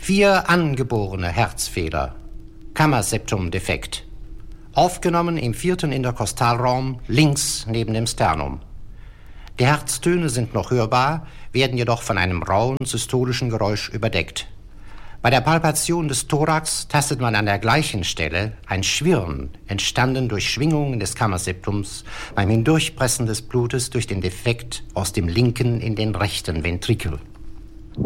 4 angeborene Herzfehler, Kammerseptumdefekt. Aufgenommen im 4. Interkostalraum, links neben dem Sternum. Die Herztöne sind noch hörbar, werden jedoch von einem rauen systolischen Geräusch überdeckt. Bei der Palpation des Thorax tastet man an der gleichen Stelle ein Schwirren, entstanden durch Schwingungen des Kammerseptums beim Hindurchpressen des Blutes durch den Defekt aus dem linken in den rechten Ventrikel.